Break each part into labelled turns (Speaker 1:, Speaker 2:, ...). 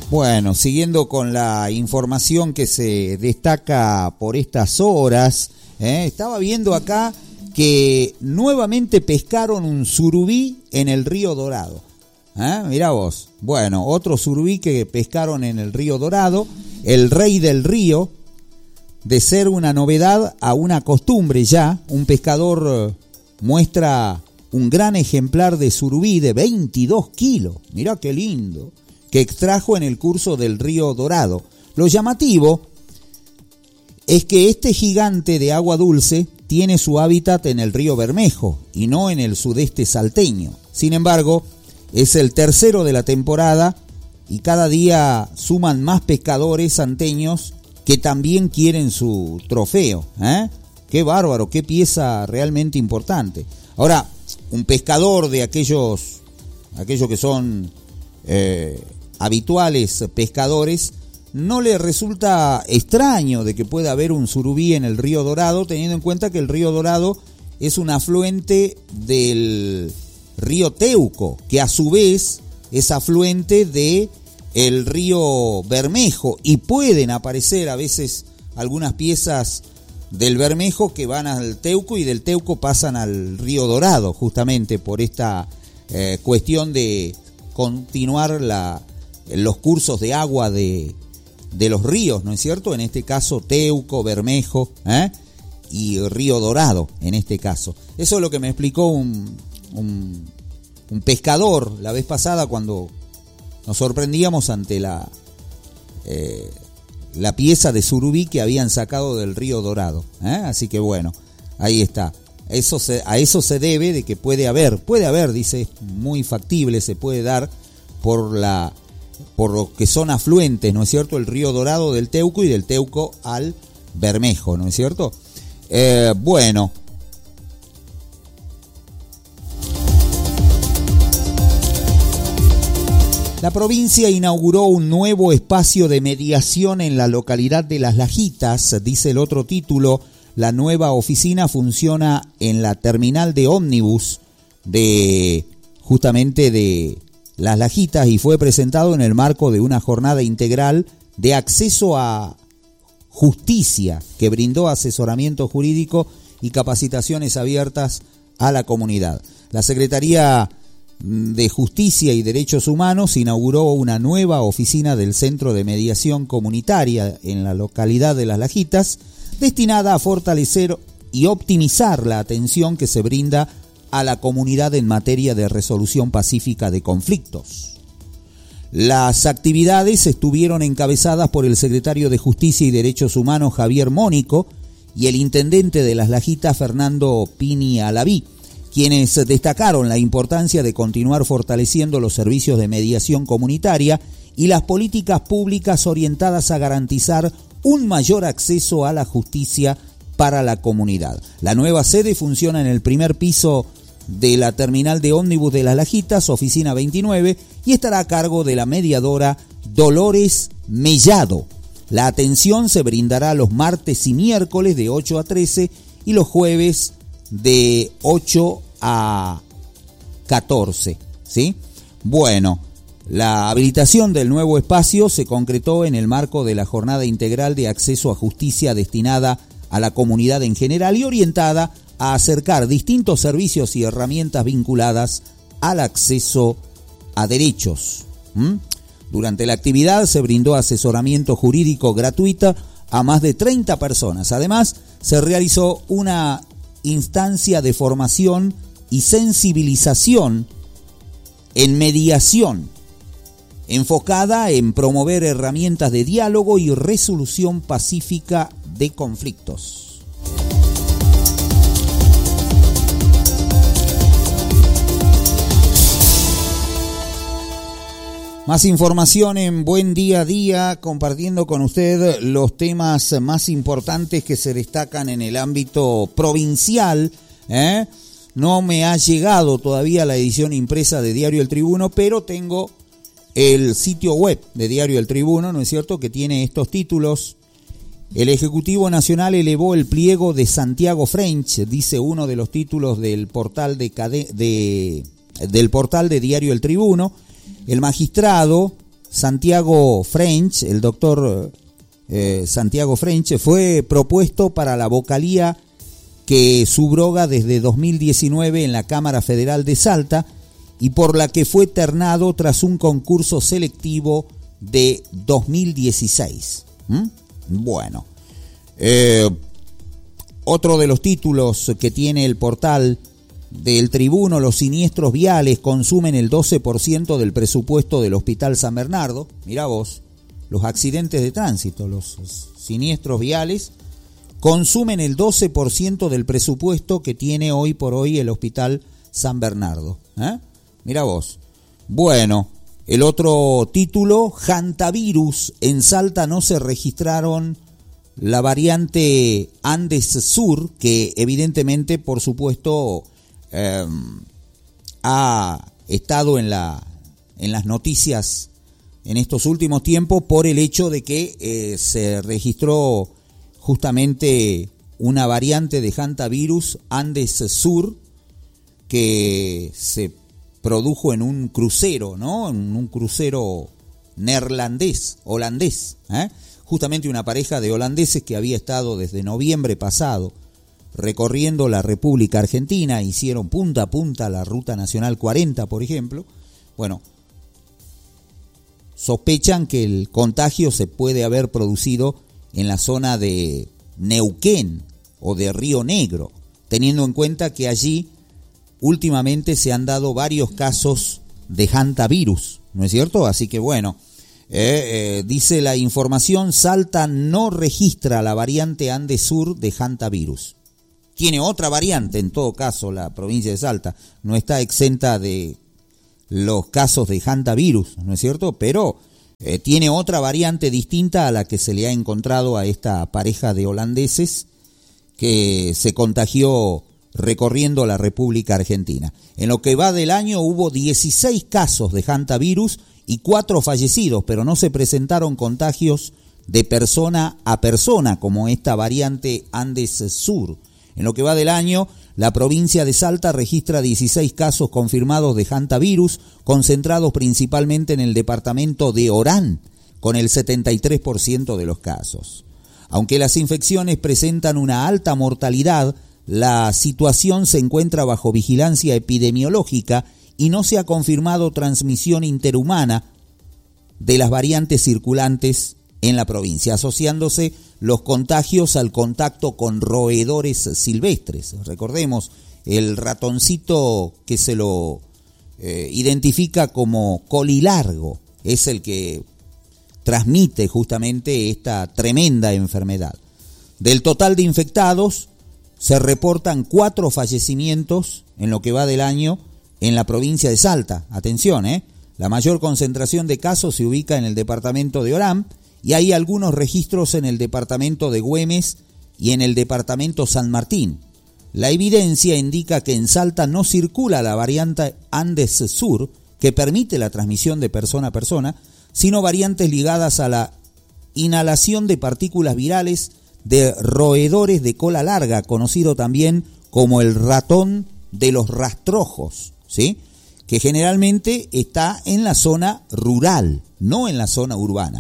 Speaker 1: Bueno, siguiendo con la información que se destaca por estas horas, estaba viendo acá que nuevamente pescaron un surubí en el río Dorado. Mirá vos. Bueno, otro surubí que pescaron en el río Dorado, el rey del río. De ser una novedad a una costumbre ya, un pescador muestra un gran ejemplar de surubí de 22 kilos. Mirá qué lindo. Que extrajo en el curso del río Dorado. Lo llamativo es que este gigante de agua dulce tiene su hábitat en el río Bermejo y no en el sudeste salteño. Sin embargo, es el tercero de la temporada y cada día suman más pescadores salteños que también quieren su trofeo. Qué bárbaro, qué pieza realmente importante. Ahora, un pescador de aquellos que son habituales pescadores, no le resulta extraño de que pueda haber un surubí en el río Dorado, teniendo en cuenta que el río Dorado es un afluente del río Teuco, que a su vez es afluente de el río Bermejo, y pueden aparecer a veces algunas piezas del Bermejo que van al Teuco y del Teuco pasan al río Dorado, justamente por esta cuestión de continuar los cursos de agua de los ríos, ¿no es cierto? En este caso Teuco, Bermejo y río Dorado, en este caso. Eso es lo que me explicó un pescador la vez pasada cuando nos sorprendíamos ante la pieza de surubí que habían sacado del río Dorado. Así que bueno, ahí está. A eso se debe de que puede haber, dice, es muy factible, se puede dar por lo que son afluentes, ¿no es cierto? El río Dorado del Teuco y del Teuco al Bermejo, ¿no es cierto? Bueno. La provincia inauguró un nuevo espacio de mediación en la localidad de Las Lajitas, dice el otro título. La nueva oficina funciona en la terminal de ómnibus justamente de Las Lajitas y fue presentado en el marco de una jornada integral de acceso a justicia que brindó asesoramiento jurídico y capacitaciones abiertas a la comunidad. La Secretaría de Justicia y Derechos Humanos inauguró una nueva oficina del Centro de Mediación Comunitaria en la localidad de Las Lajitas, destinada a fortalecer y optimizar la atención que se brinda a la comunidad en materia de resolución pacífica de conflictos. Las actividades estuvieron encabezadas por el secretario de Justicia y Derechos Humanos Javier Mónico y el intendente de Las Lajitas Fernando Pini Alaví, quienes destacaron la importancia de continuar fortaleciendo los servicios de mediación comunitaria y las políticas públicas orientadas a garantizar un mayor acceso a la justicia para la comunidad. La nueva sede funciona en el primer piso de la terminal de ómnibus de Las Lajitas, oficina 29, y estará a cargo de la mediadora Dolores Mellado. La atención se brindará los martes y miércoles de 8 a 13 y los jueves de 8 a 14, ¿sí? Bueno, la habilitación del nuevo espacio se concretó en el marco de la jornada integral de acceso a justicia destinada a la comunidad en general y orientada a acercar distintos servicios y herramientas vinculadas al acceso a derechos. Durante la actividad se brindó asesoramiento jurídico gratuito a más de 30 personas. Además, se realizó una instancia de formación y sensibilización en mediación, enfocada en promover herramientas de diálogo y resolución pacífica de conflictos. Más información en Buen Día a Día, compartiendo con usted los temas más importantes que se destacan en el ámbito provincial. No me ha llegado todavía la edición impresa de Diario El Tribuno, pero tengo el sitio web de Diario El Tribuno, ¿no es cierto?, que tiene estos títulos. El Ejecutivo Nacional elevó el pliego de Santiago French, dice uno de los títulos del portal del portal de Diario El Tribuno. El magistrado Santiago French, el doctor Santiago French, fue propuesto para la vocalía que subroga desde 2019 en la Cámara Federal de Salta y por la que fue ternado tras un concurso selectivo de 2016. Bueno, otro de los títulos que tiene el portal del Tribuno: los siniestros viales consumen el 12% del presupuesto del Hospital San Bernardo. Mirá vos, los accidentes de tránsito, los siniestros viales consumen el 12% del presupuesto que tiene hoy por hoy el Hospital San Bernardo. Mirá vos. Bueno, el otro título: Hantavirus. En Salta no se registraron la variante Andes Sur, que evidentemente, por supuesto, ha estado en las noticias en estos últimos tiempos por el hecho de que se registró justamente una variante de hantavirus Andes Sur que se produjo en un crucero, ¿no? En un crucero holandés, justamente una pareja de holandeses que había estado desde noviembre pasado recorriendo la República Argentina, hicieron punta a punta la Ruta Nacional 40, por ejemplo. Bueno, sospechan que el contagio se puede haber producido en la zona de Neuquén o de Río Negro, teniendo en cuenta que allí últimamente se han dado varios casos de hantavirus, ¿no es cierto? Así que bueno, dice la información: Salta no registra la variante Andes Sur de hantavirus. Tiene otra variante, en todo caso, la provincia de Salta no está exenta de los casos de hantavirus, ¿no es cierto? Pero tiene otra variante distinta a la que se le ha encontrado a esta pareja de holandeses que se contagió recorriendo la República Argentina. En lo que va del año hubo 16 casos de hantavirus y 4 fallecidos, pero no se presentaron contagios de persona a persona como esta variante Andes Sur. En lo que va del año, la provincia de Salta registra 16 casos confirmados de hantavirus, concentrados principalmente en el departamento de Orán, con el 73% de los casos. Aunque las infecciones presentan una alta mortalidad, la situación se encuentra bajo vigilancia epidemiológica y no se ha confirmado transmisión interhumana de las variantes circulantes en la provincia, asociándose los contagios al contacto con roedores silvestres. Recordemos, el ratoncito que se lo identifica como colilargo es el que transmite justamente esta tremenda enfermedad. Del total de infectados, se reportan 4 fallecimientos en lo que va del año en la provincia de Salta. Atención, la mayor concentración de casos se ubica en el departamento de Orán, y hay algunos registros en el departamento de Güemes y en el departamento San Martín. La evidencia indica que en Salta no circula la variante Andes Sur, que permite la transmisión de persona a persona, sino variantes ligadas a la inhalación de partículas virales de roedores de cola larga, conocido también como el ratón de los rastrojos, ¿sí? Que generalmente está en la zona rural, no en la zona urbana.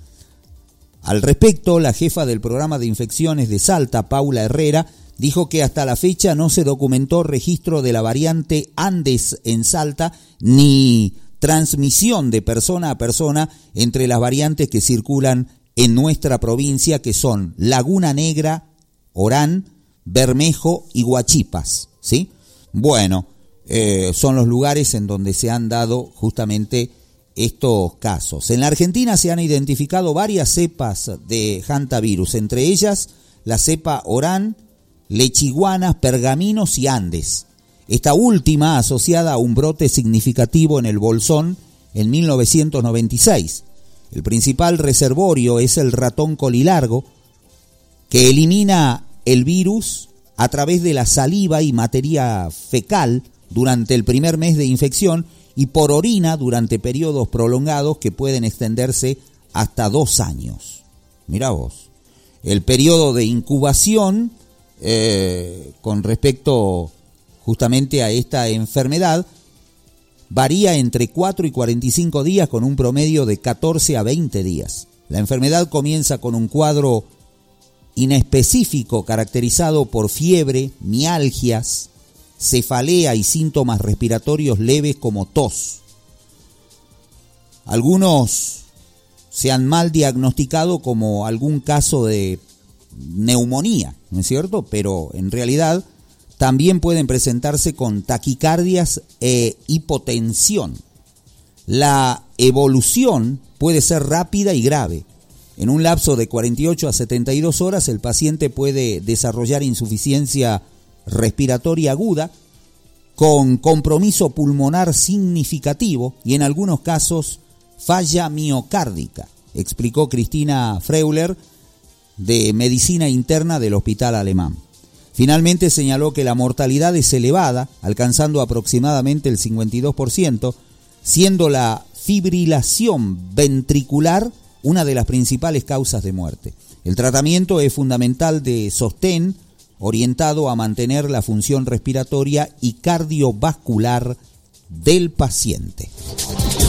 Speaker 1: Al respecto, la jefa del programa de infecciones de Salta, Paula Herrera, dijo que hasta la fecha no se documentó registro de la variante Andes en Salta, ni transmisión de persona a persona entre las variantes que circulan en nuestra provincia, que son Laguna Negra, Orán, Bermejo y Huachipas, ¿sí? Bueno, son los lugares en donde se han dado justamente estos casos. En la Argentina se han identificado varias cepas de hantavirus, entre ellas la cepa Orán, Lechiguanas, Pergaminos y Andes. Esta última asociada a un brote significativo en el Bolsón en 1996. El principal reservorio es el ratón colilargo, que elimina el virus a través de la saliva y materia fecal durante el primer mes de infección y por orina durante periodos prolongados que pueden extenderse hasta 2 años. Mirá vos. El periodo de incubación con respecto justamente a esta enfermedad varía entre 4 y 45 días con un promedio de 14 a 20 días. La enfermedad comienza con un cuadro inespecífico caracterizado por fiebre, mialgias, cefalea y síntomas respiratorios leves como tos. Algunos se han mal diagnosticado como algún caso de neumonía, ¿no es cierto? Pero en realidad también pueden presentarse con taquicardias e hipotensión. La evolución puede ser rápida y grave. En un lapso de 48 a 72 horas el paciente puede desarrollar insuficiencia respiratoria aguda con compromiso pulmonar significativo y en algunos casos falla miocárdica, explicó Cristina Freuler de Medicina Interna del Hospital Alemán. Finalmente señaló que la mortalidad es elevada, alcanzando aproximadamente el 52%, siendo la fibrilación ventricular una de las principales causas de muerte. El tratamiento es fundamental de sostén, orientado a mantener la función respiratoria y cardiovascular del paciente.